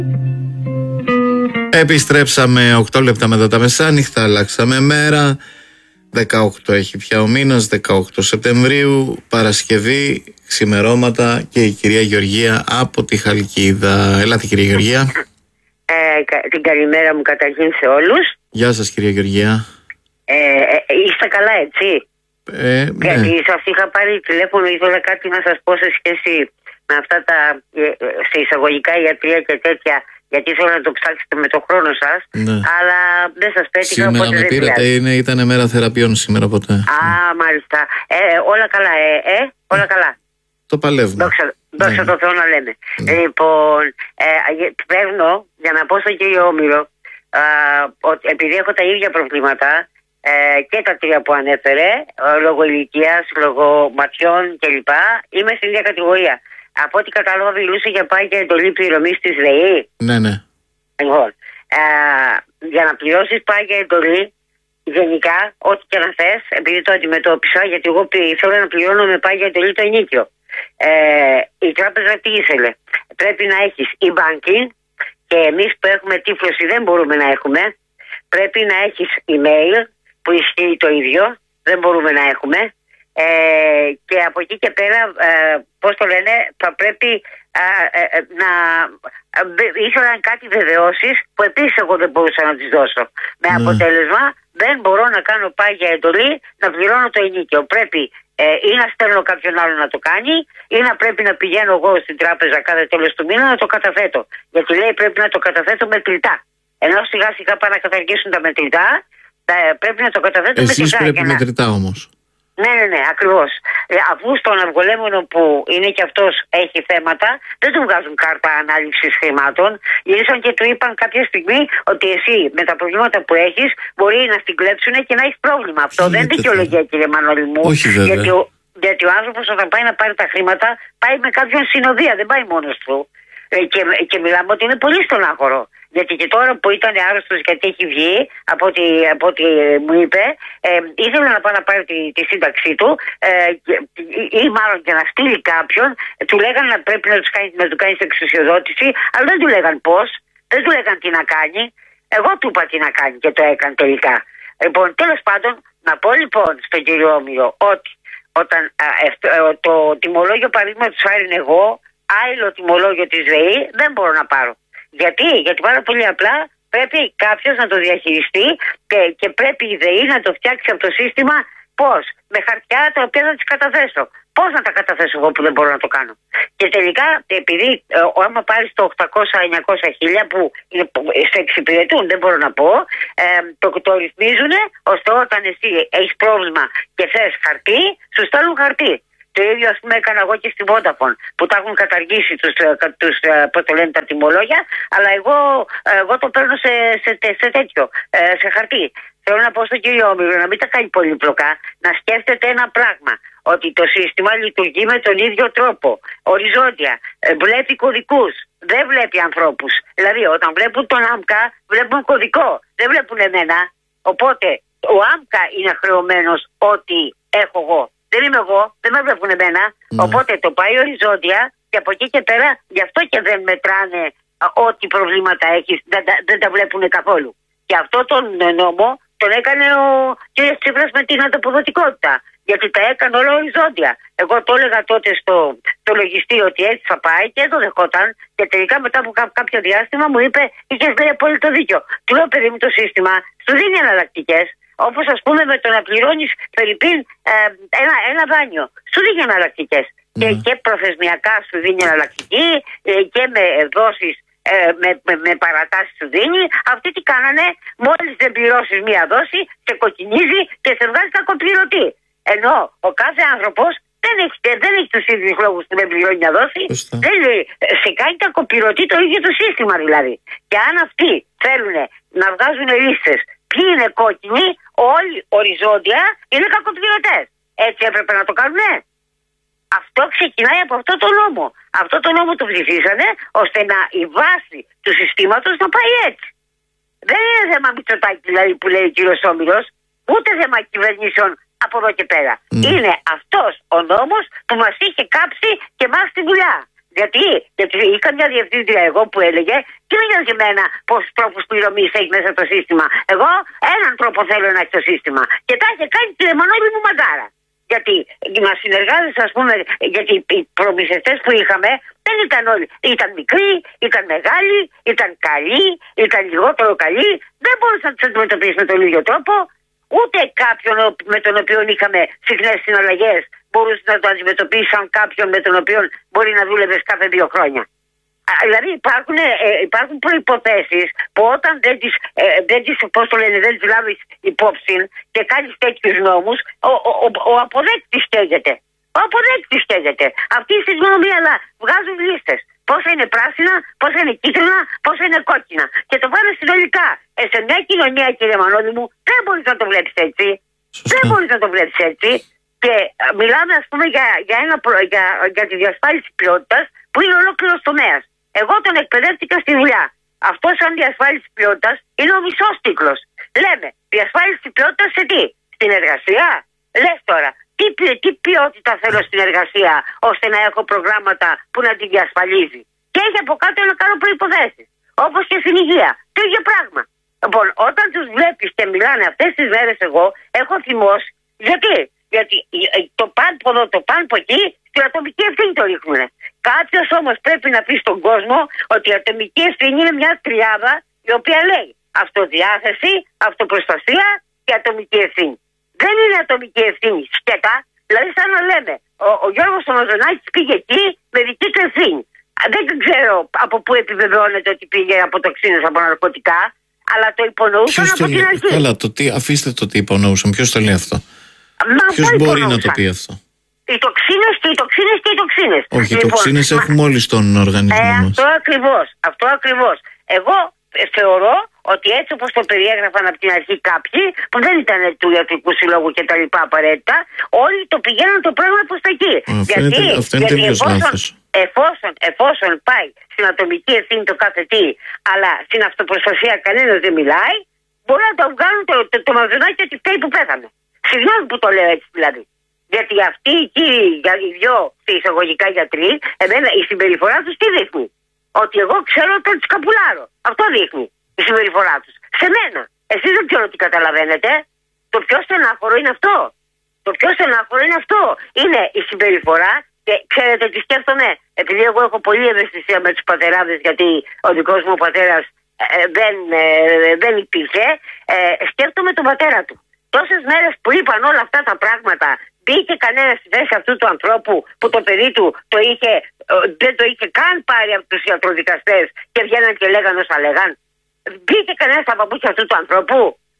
Επιστρέψαμε 8 λεπτά μετά τα μεσάνυχτα, αλλάξαμε μέρα. 18 έχει πια ο μήνας, 18 Σεπτεμβρίου, Παρασκευή, ξημερώματα και η κυρία Γεωργία από τη Χαλκίδα. Ελάτε κυρία Γεωργία. Την καλημέρα μου καταρχήν σε όλους. Γεια σας κυρία Γεωργία. Είστε καλά έτσι? Ναι. Γιατί σας είχα πάρει τηλέφωνο, ήθελα κάτι να σας πω σε σχέση με αυτά τα σε εισαγωγικά ιατρία και τέτοια, γιατί ήθελα να το ψάξετε με το χρόνο σας, ναι. Αλλά δεν σας πέτυχα. Σήμερα με πήρατε, ήταν μέρα θεραπείων σήμερα ποτέ. Μάλιστα. Όλα καλά, όλα καλά. Το παλεύουμε. Δόξα τω Θεώ να λέμε. Λοιπόν, παίρνω για να πω στον κύριο Όμηρο, ότι επειδή έχω τα ίδια προβλήματα και τα τρία που ανέφερε, λόγω ηλικίας, λόγω ματιών κλπ, είμαι στην ίδια κατηγορία. Από ό,τι κατάλαβα μιλούσε για πάγια εντολή πληρωμής της ΔΕΗ. Ναι. Λοιπόν, για να πληρώσεις πάγια εντολή, γενικά, ό,τι και να θες, επειδή το αντιμετώπισα, γιατί εγώ θέλω να πληρώνω με πάγια εντολή το ενίκιο. Η τράπεζα τι ήθελε? Πρέπει να έχεις e-banking, και εμείς που έχουμε τύφλωση δεν μπορούμε να έχουμε. Πρέπει να έχεις email που ισχύει το ίδιο, δεν μπορούμε να έχουμε. Και από εκεί και πέρα, πώς το λένε, θα πρέπει να ήθελαν κάτι βεβαιώσεις που επίσης εγώ δεν μπορούσα να τις δώσω. Με αποτέλεσμα δεν μπορώ να κάνω πάγια εντολή να πληρώνω το ενίκιο. Πρέπει ή να στέλνω κάποιον άλλο να το κάνει, ή να πρέπει να πηγαίνω εγώ στην τράπεζα κάθε τέλος του μήνα να το καταθέτω. Γιατί λέει πρέπει να το καταθέτω μετρητά. Ενώ σιγά σιγά πάνε να καταργήσουν τα μετρητά, πρέπει να το καταθέτω μετρητά. Εσείς πρέπει μετρητά όμως. Ναι, ακριβώς. Αφού στον αυγολέμονο που είναι και αυτός έχει θέματα, δεν του βγάζουν κάρτα ανάληψης χρημάτων. Ήρθαν και του είπαν κάποια στιγμή ότι εσύ με τα προβλήματα που έχεις μπορεί να στην κλέψουν και να έχεις πρόβλημα. Αυτό δεν δικαιολογεί, κύριε Μανώλη μου. Όχι βέβαια. Γιατί ο άνθρωπος όταν πάει να πάρει τα χρήματα πάει με κάποιον συνοδεία, δεν πάει μόνος του. Και μιλάμε ότι είναι πολύ στενάχωρο. Γιατί και τώρα που ήταν άρρωστος, γιατί έχει βγει, από ό,τι μου είπε, ήθελε να πάει να πάρει τη σύνταξή του, ή μάλλον και να στείλει κάποιον. Του λέγανε να πρέπει να του κάνει εξουσιοδότηση, αλλά δεν του λέγανε πώς, δεν του λέγανε τι να κάνει. Εγώ του είπα τι να κάνει και το έκανε τελικά. Λοιπόν, τέλος πάντων, να πω λοιπόν στον κύριο Όμηρο ότι όταν το τιμολόγιο παραδείγματος χάρη εγώ, άλλο τιμολόγιο της ΔΕΗ δεν μπορώ να πάρω. Γιατί πάρα πολύ απλά πρέπει κάποιος να το διαχειριστεί και πρέπει η ΔΕΗ να το φτιάξει από το σύστημα. Πώς? Με χαρτιά τα οποία θα τις καταθέσω. Πώς να τα καταθέσω εγώ που δεν μπορώ να το κάνω? Και τελικά, επειδή άμα πάρεις το 800-900 χίλια που σε εξυπηρετούν, δεν μπορώ να πω, το ρυθμίζουν ώστε όταν εσύ έχεις πρόβλημα και θες χαρτί, σου στέλνουν χαρτί. Το ίδιο ας πούμε έκανα εγώ και στη Vodafone που τα έχουν καταργήσει πώς το λένε, τα τιμολόγια, αλλά εγώ το παίρνω σε τέτοιο, σε χαρτί. Θέλω να πω στον κύριο Όμηρο να μην τα κάνει πολύπλοκα, να σκέφτεται ένα πράγμα, ότι το σύστημα λειτουργεί με τον ίδιο τρόπο, οριζόντια, βλέπει κωδικούς, δεν βλέπει ανθρώπους. Δηλαδή όταν βλέπουν τον ΆΜΚΑ βλέπουν κωδικό, δεν βλέπουν εμένα. Οπότε ο ΆΜΚΑ είναι χρεωμένος ότι έχω εγώ. Δεν είμαι εγώ, δεν με βλέπουν εμένα. Οπότε το πάει οριζόντια και από εκεί και πέρα, γι' αυτό και δεν μετράνε ό,τι προβλήματα έχεις, δεν τα βλέπουν καθόλου. Και αυτό τον νόμο τον έκανε ο κ. Τσίπρας με την ανταποδοτικότητα. Γιατί τα έκανε όλα οριζόντια. Εγώ το έλεγα τότε στο λογιστή ότι έτσι θα πάει και δεν το δεχόταν. Και τελικά μετά από κάποιο διάστημα μου είπε: είχες λέει απόλυτο δίκιο. Του λέω: παιδί μου, το σύστημα σου δίνει εναλλακτικές. Όπως ας πούμε με το να πληρώνεις φερρυπίν ένα μπάνιο. Σου δίνει εναλλακτικές. Και προθεσμιακά σου δίνει εναλλακτική και με δόσεις, με παρατάσεις σου δίνει. Αυτοί τι κάνανε? Μόλις δεν πληρώσεις μία δόση, σε κοκκινίζει και σε βγάζει κακοπληρωτή. Ενώ ο κάθε άνθρωπος δεν έχει τους ίδιους λόγους που δεν πληρώνει μια δόση. Δεν λέει, σε κάνει κακοπληρωτή το ίδιο το σύστημα δηλαδή. Και αν αυτοί θέλουν να βγάζουν λίστες ποιοι είναι κόκκινοι, όλοι οριζόντια είναι κακοπληρωτές. Έτσι έπρεπε να το κάνουνε. Αυτό ξεκινάει από αυτό το νόμο. Αυτό το νόμο το ψηφίσανε ώστε η βάση του συστήματος να πάει έτσι. Δεν είναι θέμα Μητσοτάκη δηλαδή που λέει ο κύριος Όμηρος, ούτε θέμα κυβερνήσεων από εδώ και πέρα. Είναι αυτός ο νόμος που μας είχε κάψει και εμάς τη δουλειά. Γιατί είχα μια διευθύντρια εγώ που έλεγε τι με νοιάζει εμένα πόσους τρόπους πληρωμής έχει μέσα το σύστημα. Εγώ έναν τρόπο θέλω να έχει το σύστημα. Και τα είχε κάνει τη Λεμονόλη μου μαντάρα. Γιατί να συνεργάζεσαι, ας πούμε, γιατί οι προμηθευτές που είχαμε δεν ήταν όλοι. Ήταν μικροί, ήταν μεγάλοι, ήταν καλοί, ήταν λιγότερο καλοί. Δεν μπορούσαν να τους αντιμετωπίσεις με τον ίδιο τρόπο. Ούτε κάποιον με τον οποίο είχαμε συχνές συναλλαγές μπορούσε να το αντιμετωπίσει σαν κάποιον με τον οποίο μπορεί να δούλευες κάθε 2 χρόνια. Δηλαδή υπάρχουν προϋποθέσεις που όταν δεν τις λάβεις υπόψη και κάνεις τέτοιους νόμους, ο αποδέκτης στέγεται. Ο αποδέκτης στέγεται. Αυτή η στιγμή αλλά βγάζουν λίστες. Πόσα είναι πράσινα, πόσα είναι κίτρινα, πόσα είναι κόκκινα. Και το πάνε συνολικά. Σε μια κοινωνία, κύριε Μανώλη μου, δεν μπορείς να το βλέπεις έτσι. Δεν μπορείς να το βλέπεις έτσι. Και μιλάμε, ας πούμε, για τη διασφάλιση ποιότητας που είναι ολόκληρος τομέας. Εγώ τον εκπαιδεύτηκα στη δουλειά. Αυτό σαν διασφάλιση ποιότητας είναι ο μισός κύκλος. Λέμε, διασφάλιση ποιότητας σε τι? Στην εργασία. Λες τώρα, τι ποιότητα θέλω στην εργασία ώστε να έχω προγράμματα που να τη διασφαλίζει. Και έχει από κάτω να κάνω προϋποθέσεις. Όπως και στην υγεία. Το ίδιο πράγμα. Λοιπόν, όταν τους βλέπεις και μιλάνε αυτές τις μέρες, εγώ έχω θυμώσει. Γιατί το παν από εδώ, το παν από εκεί, στην ατομική ευθύνη το ρίχνουν. Κάποιος όμως πρέπει να πει στον κόσμο ότι η ατομική ευθύνη είναι μια τριάδα η οποία λέει αυτοδιάθεση, αυτοπροστασία και ατομική ευθύνη. Δεν είναι ατομική ευθύνη σκέτα, δηλαδή σαν να λέμε ο Γιώργος Αμαζονάκης πήγε εκεί με δική του ευθύνη. Δεν ξέρω από πού επιβεβαιώνεται ότι πήγε από τοξίνες, από ναρκωτικά, αλλά το υπονοούσαν από την αρχή. Καλά, αφήστε το τι υπονοούσαν, ποιος το λέει αυτό? Ποιος μπορεί να το πει αυτό? Οι τοξίνες και οι τοξίνες. Όχι, οι τοξίνες έχουμε όλοι στον οργανισμό μας. Αυτό ακριβώς. Εγώ θεωρώ ότι έτσι όπως το περιέγραφαν από την αρχή κάποιοι, που δεν ήταν του ιατρικού συλλόγου και τα λοιπά απαραίτητα, όλοι το πηγαίνουν το πράγμα προς τα εκεί. Αυτό είναι τελείως λάθος. Εφόσον πάει στην ατομική ευθύνη το κάθε τι, αλλά στην αυτοπροστασία κανένας δεν μιλάει, μπορεί να το βγάλουν το μαζονάκι ότι φταίει που πέθανε. Συγγνώμη που το λέω έτσι δηλαδή. Γιατί αυτοί οι κύριοι, οι δυο εισαγωγικά γιατροί, εμένα η συμπεριφορά τους τι δείχνει? Ότι εγώ ξέρω ότι τους καπουλάρω. Αυτό δείχνει η συμπεριφορά τους. Σε μένα. Εσείς δεν ξέρω τι καταλαβαίνετε. Το πιο στενάχωρο είναι αυτό. Το πιο στενάχωρο είναι αυτό. Είναι η συμπεριφορά. Και ξέρετε τι σκέφτομαι? Επειδή εγώ έχω πολλή ευαισθησία με τους πατεράδες, γιατί ο δικός μου πατέρας δεν υπήρχε, σκέφτομαι τον πατέρα του. Τόσες μέρες που είπαν όλα αυτά τα πράγματα, μπήκε κανένα στη θέση αυτού του ανθρώπου που το παιδί του δεν το είχε καν πάρει από τους ιατροδικαστές και βγαίναν και λέγαν όσα λέγαν? Μπήκε κανένα στα παπούτσια αυτού του ανθρώπου?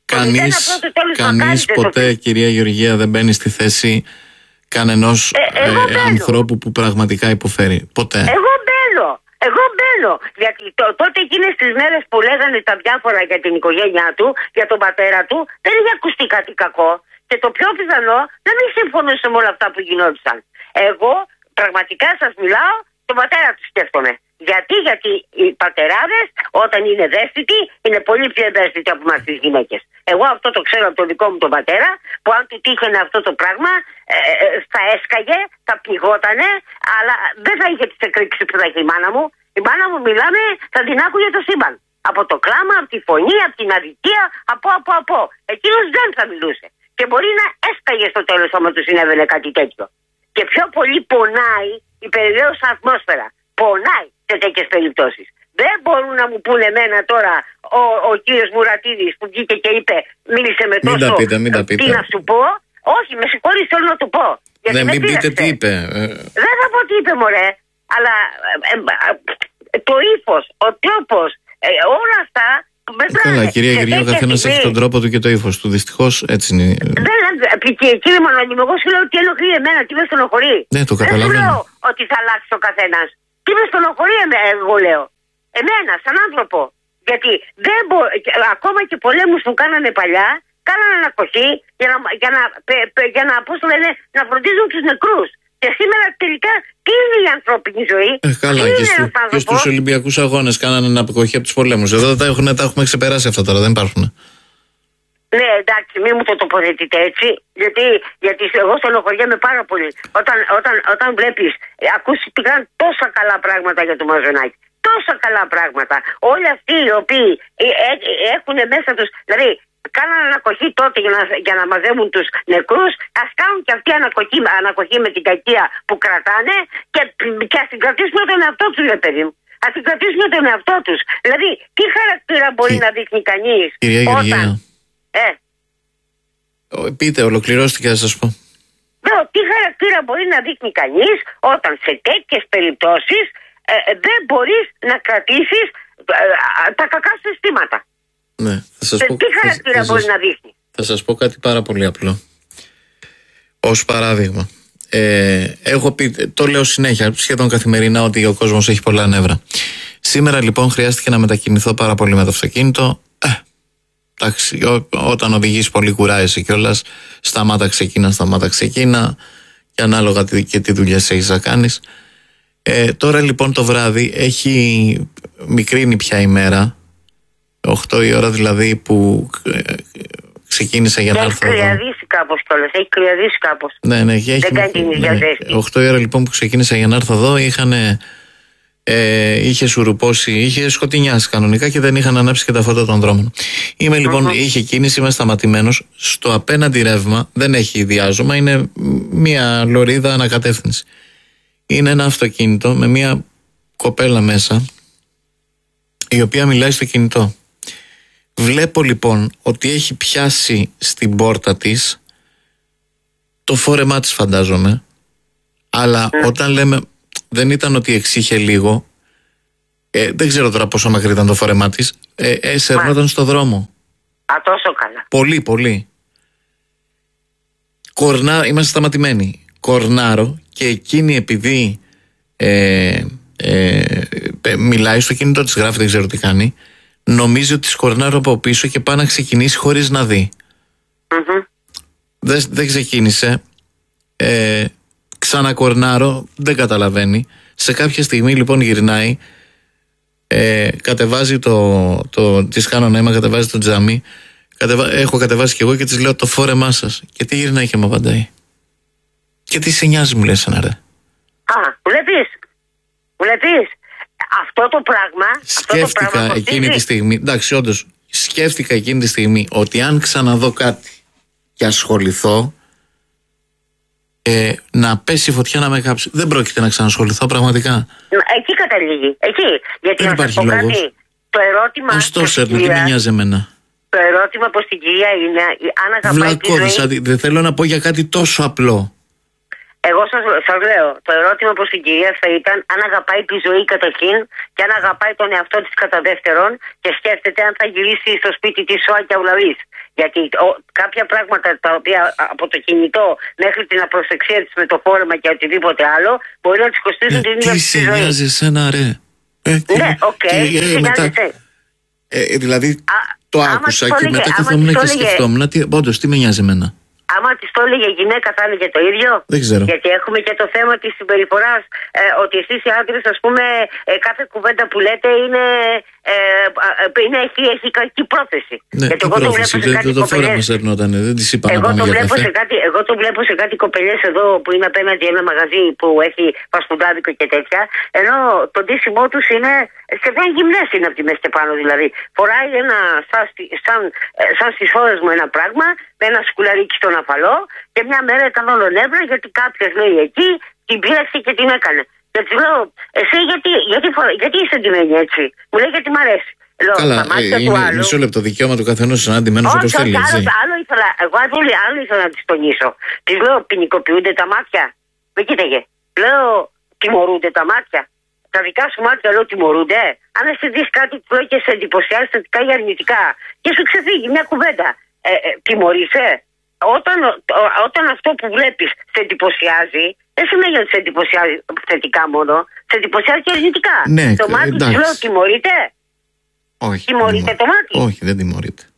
Κανείς ποτέ, κυρία Γεωργία, δεν μπαίνει στη θέση κανενός ανθρώπου που πραγματικά υποφέρει. Ποτέ. Εγώ μπαίνω. Γιατί τότε εκείνες τις μέρες που λέγανε τα διάφορα για την οικογένειά του, για τον πατέρα του, δεν είχε ακουστεί κάτι κακό. Και το πιο πιθανό να μην συμφωνούσε με όλα αυτά που γινόντουσαν. Εγώ πραγματικά σας μιλάω, τον πατέρα του σκέφτομαι. Γιατί οι πατεράδες όταν είναι ευαίσθητοι είναι πολύ πιο ευαίσθητοι από εμάς τις γυναίκες. Εγώ αυτό το ξέρω από τον δικό μου τον πατέρα, που αν του τύχαινε αυτό το πράγμα θα έσκαγε, θα πνιγότανε, αλλά δεν θα είχε τις εκρήξεις που θα είχε η μάνα μου. Η μάνα μου μιλάμε, θα την άκουγε το σύμπαν. Από το κλάμα, από τη φωνή, από την αδικία, από. Εκείνος δεν θα μιλούσε. Και μπορεί να έσκαγε στο τέλος άμα του συνέβαινε κάτι τέτοιο. Και πιο πολύ πονάει η περιβαίωσα ατμόσφαιρα. Πονάει σε τέτοιες περιπτώσεις. Δεν μπορούν να μου πούνε εμένα τώρα ο κύριος Μουρατίδης που βγήκε και είπε, μίλησε με τόσο. Μην τα πείτε. Τι να σου πω? Όχι, με συγχωρείς, θέλω να του πω. Ναι, μην πείτε τι είπε. Δεν θα πω τι είπε, μωρέ. Αλλά το ύφος, ο τρόπος, όλα αυτά. Καλά, κυρία Γεωργία, ο καθένας έχει τον τρόπο του και το ύφος του. Δυστυχώς έτσι είναι. Κύριε Μανώλη, εγώ σου λέω ότι ενοχλεί εμένα, τι με στενοχωρεί. Ναι, το καταλαβαίνω. Δεν σου λέω ότι θα αλλάξει ο καθένας. Τι με στενοχωρεί, εγώ λέω. Εμένα, σαν άνθρωπο. Γιατί ακόμα και πολέμους που κάνανε παλιά, κάνανε ανακοχή για να φροντίζουν τους νεκρούς. Και σήμερα τελικά τι είναι η ανθρώπινη ζωή? Καλά, και στους Ολυμπιακούς Αγώνες κάνανε αναποκοχή από τους πολέμους. Εδώ τα έχουμε ξεπεράσει αυτά τώρα, δεν υπάρχουν. Ναι, εντάξει, μην μου το τοποθετείτε έτσι, γιατί εγώ στενοχωριέμαι πάρα πολύ. Όταν βλέπεις, ακούστηκαν τόσα καλά πράγματα για το Μαζονάκι. Τόσα καλά πράγματα. Όλοι αυτοί οι οποίοι έχουν μέσα τους, δηλαδή κάνανε ανακοχή τότε για να μαζεύουν τους νεκρούς, ας κάνουν και αυτοί ανακοχή με την κακία που κρατάνε και ας την κρατήσουμε τον εαυτό τους, ρε παιδί μου. Ας την κρατήσουμε τον εαυτό τους. Δηλαδή, τι χαρακτήρα μπορεί να δείχνει κανείς όταν... Πείτε, ολοκληρώστε και θα σας πω. Τι χαρακτήρα μπορεί να δείχνει κανείς όταν σε τέτοιες περιπτώσεις δεν μπορείς να κρατήσεις τα κακά σου αισθήματα. Ναι, θα σας πω, τι χαρακτήρα μπορεί να δείχνει. Θα σας πω κάτι πάρα πολύ απλό. Ως παράδειγμα, έχω πει, το λέω συνέχεια, σχεδόν καθημερινά, ότι ο κόσμος έχει πολλά νεύρα. Σήμερα λοιπόν χρειάστηκε να μετακινηθώ πάρα πολύ με το αυτοκίνητο. Εντάξει, όταν οδηγείς πολύ κουράζεσαι κιόλας. Σταμάτα ξεκίνα και ανάλογα και τι δουλειές έχεις να κάνεις. Τώρα λοιπόν το βράδυ έχει μικρύνει πια η μέρα, 8 η ώρα δηλαδή που ξεκίνησα για να έρθω εδώ. Έχει κρυαδίσει κάπως κιόλας, έχει κρυαδίσει κάπως. Ναι, δεν κάνει την ίδια ζέστη. 8 η ώρα λοιπόν που ξεκίνησα για να έρθω εδώ είχε σουρουπώσει, είχε σκοτεινιάσει κανονικά και δεν είχαν ανάψει και τα φώτα των δρόμων. Λοιπόν, είχε κίνηση, είμαι σταματημένος. Στο απέναντι ρεύμα δεν έχει διάζωμα, είναι μια λωρίδα ανακατεύθυνση. Είναι ένα αυτοκίνητο με μια κοπέλα μέσα, η οποία μιλάει στο κινητό. Βλέπω λοιπόν ότι έχει πιάσει στην πόρτα της το φόρεμά της, φαντάζομαι, αλλά όταν λέμε δεν ήταν ότι εξήχε λίγο, δεν ξέρω τώρα πόσο μακρύ ήταν το φόρεμά της, σερνόταν στο δρόμο. Τόσο καλά. Πολύ, πολύ. Είμαστε σταματημένοι. Κορνάρω και εκείνη, επειδή μιλάει στο κινητό της, γράφει, δεν ξέρω τι κάνει, νομίζει ότι σκορνάρω από πίσω και πάει να ξεκινήσει χωρίς να δει. Δεν ξεκίνησε. Ξανακορνάρω, δεν καταλαβαίνει. Σε κάποια στιγμή λοιπόν γυρνάει, κατεβάζει της κάνω νόημα, κατεβάζει το τζάμι, έχω κατεβάσει κι εγώ και της λέω το φόρεμά σας. Και τι γυρνάει και μου απαντάει. Και τι σε νοιάζει, μου λέει, σαν ρε. Βλέπεις. Αυτό το πράγμα. Σκέφτηκα εκείνη τη στιγμή, εντάξει, όντως, σκέφτηκα εκείνη τη στιγμή ότι αν ξαναδώ κάτι και ασχοληθώ, να πέσει η φωτιά να με κάψει. Δεν πρόκειται να ξανασχοληθώ, πραγματικά. Εκεί καταλήγει. Εκεί. Γιατί δεν υπάρχει λόγος. Το ερώτημα. Ωστόσο, τι με νοιάζει εμένα. Το ερώτημα προς την κυρία είναι αν αγαπάει τη ζωή. Δεν θέλω να πω για κάτι τόσο απλό. Εγώ σας λέω, το ερώτημα προς την κυρία θα ήταν αν αγαπάει τη ζωή καταρχήν και αν αγαπάει τον εαυτό της κατά δεύτερον, και σκέφτεται αν θα γυρίσει στο σπίτι της Σόα και Αουλαβής. Γιατί κάποια πράγματα τα οποία από το κινητό μέχρι την απροσεξία της με το φόρεμα και οτιδήποτε άλλο μπορεί να της κοστίζουν την ίδια τη ζωή. Τι σε νοιάζει εσένα, ρε. Ναι, οκ. Δηλαδή το άκουσα και μετά καθόμουν και σκεφτόμουν, όντως, τι με νοιάζει εμένα. Άμα της το έλεγε γυναίκα, θα έλεγε το ίδιο. Δεν ξέρω. Γιατί έχουμε και το θέμα της συμπεριφοράς. Ότι εσείς οι άντρες, ας πούμε, κάθε κουβέντα που λέτε έχει κακή πρόθεση. Ναι, γιατί εγώ το βλέπω σε κάτι κοπελιές. Δεν τις είπα να πάμε για καφέ. Εγώ το βλέπω σε κάτι κοπελιές εδώ που είναι απέναντι ένα μαγαζί που έχει πασπουντάδικο και τέτοια. Ενώ το ντύσιμό τους είναι σχεδόν γυμνές, είναι από τη μέση και πάνω δηλαδή. Φοράει ένα σαν στις ώρες μου ένα πράγμα με ένα σκουλαρίκι στον αφαλό και μια μέρα ήταν όλο νεύρα γιατί κάποιος, λέει, εκεί την πήραξε και την έκανε. Και του λέω, εσύ γιατί είσαι ντυμένη έτσι? Μου λέει, γιατί μ' αρέσει. Λέω, καλά, είναι μισό λεπτό, δικαίωμα του καθενός είναι αντιμένος όπως θέλει. Εγώ άλλο ήθελα να της τονίσω. Της λέω, ποινικοποιούνται τα μάτια? Με κοίταγε. Λέω, τιμωρούνται τα μάτια? Τα δικά σου μάτια, λέω, τιμωρούνται? Αν εσύ δεις κάτι που και σε εντυπωσιάζει θετικά ή αρνητικά και σου ξεφύγει μια κουβέντα, τιμωρείσαι? Όταν αυτό που βλέπεις σε εντυπωσιάζει, δεν σημαίνει ότι σε εντυπωσιάζει θετικά μόνο, σε εντυπωσιάζει και αρνητικά. Ναι, το μάτι της, λέω, τιμωρείται? Όχι. Τιμωρείται το μάτι? Όχι, δεν τιμωρείται.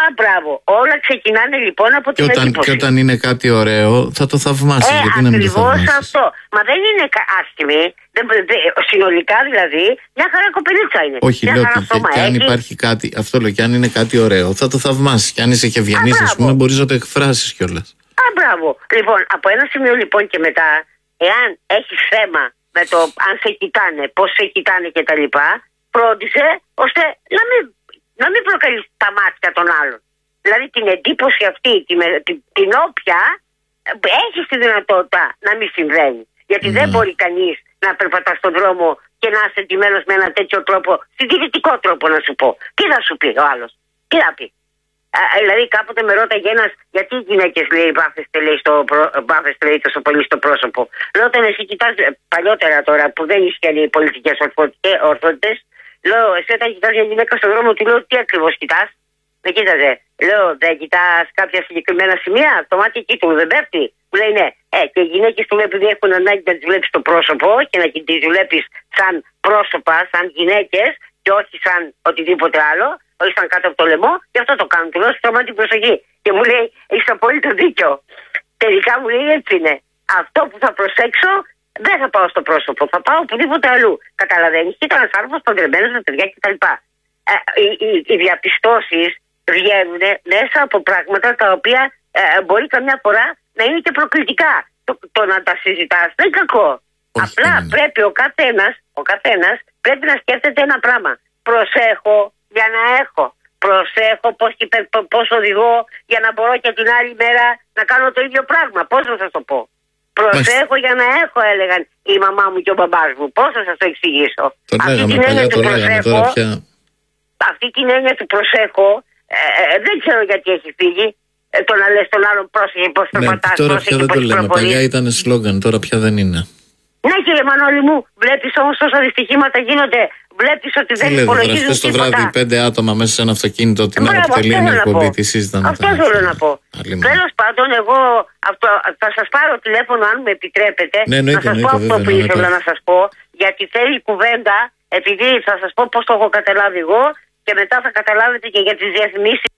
μπράβο. Όλα ξεκινάνε λοιπόν από την εντύπωση. Και όταν είναι κάτι ωραίο, θα το θαυμάσεις. Γιατί να μην το θαυμάσεις? Ακριβώς αυτό. Μα δεν είναι άσχημη. Συνολικά δηλαδή, μια χαρά κοπελίτσα είναι. Όχι, λέω ότι και αν υπάρχει κάτι, αυτό λέω, και αν είναι κάτι ωραίο, θα το θαυμάσεις. Και αν είσαι ευγενής, ας πούμε, μπορείς να το εκφράσεις κιόλας. Μπράβο. Λοιπόν, από ένα σημείο λοιπόν και μετά, εάν έχει θέμα με το αν σε κοιτάνε, πώς σε κοιτάνε κτλ., φρόντισε ώστε να μην προκαλείς τα μάτια των άλλων. Δηλαδή την εντύπωση αυτή, την όποια έχει τη δυνατότητα να μην συμβαίνει. Γιατί δεν μπορεί κανείς να περπατά στον δρόμο και να είσαι εντυμένος με ένα τέτοιο τρόπο, συντηρητικό τρόπο να σου πω. Τι θα σου πει ο άλλος, τι θα πει? Δηλαδή κάποτε με ρώταγε ένας, γιατί οι γυναίκες λέει μπάφεστε λέει τόσο πολύ στο πρόσωπο. Λέω, όταν εσύ κοιτάς παλιότερα τώρα που δεν ίσχυαν οι πολιτικές ορθότητες, λέω, εσύ όταν κοιτάς μια γυναίκα στον δρόμο, του λέω, τι ακριβώς κοιτάς? Με κοίταζε. Λέω, δεν κοιτάς κάποια συγκεκριμένα σημεία? Το μάτι εκεί του δεν πέφτει? Μου λέει ναι. Και οι γυναίκες του λέει, επειδή έχουν ανάγκη να τις βλέπεις στο πρόσωπο και να τις βλέπεις σαν πρόσωπα, σαν γυναίκες και όχι σαν οτιδήποτε άλλο, όχι σαν κάτω από το λαιμό, και αυτό το κάνουν. Του λέω, στρώμα την προσοχή. Και μου λέει, έχεις απόλυτο δίκιο. Τελικά μου λέει, έτσι είναι. Αυτό που θα προσέξω δεν θα πάω στο πρόσωπο, θα πάω οπουδήποτε αλλού. Καταλαβαίνεις? Και ήταν ένας άνθρωπος παντρεμένος με παιδιά κτλ. Οι διαπιστώσεις βγαίνουν μέσα από πράγματα τα οποία μπορεί καμιά φορά να είναι και προκλητικά. Το να τα συζητάς δεν είναι κακό. Απλά πρέπει ο καθένας πρέπει να σκέφτεται ένα πράγμα. Προσέχω για να έχω. Προσέχω πώς οδηγώ για να μπορώ και την άλλη μέρα να κάνω το ίδιο πράγμα. Πώς θα σας το πω? Προσέχω για να έχω, έλεγαν η μαμά μου και ο μπαμπάς μου. Πώς θα σας το εξηγήσω? Αυτή την έννοια του προσέχω, αυτή την έννοια του προσέχω, δεν ξέρω γιατί έχει φύγει. Το να λες τον άλλον πρόσεχε πώς περπατάς, πρόσεχε πώς προπονείς. Παλιά ήταν σλόγγαν, τώρα πια δεν είναι. Ναι κύριε Μανώλη μου, βλέπεις όμως τόσα δυστυχήματα γίνονται. Βλέπεις ότι δεν υπολογίζουν τίποτα. Το βράδυ 5 άτομα μέσα σε ένα αυτοκίνητο την ώρα που τελείωνε η εκπομπή, τι συζητάμε? Αυτό θέλω να πω. Τέλος πάντων, εγώ θα σας πάρω τηλέφωνο αν μου επιτρέπετε. Να σας πω αυτό που ήθελα να σας πω, γιατί θέλει κουβέντα, επειδή θα σας πω πώς το έχω καταλάβει εγώ και μετά θα καταλάβετε και για τις διαφημίσεις.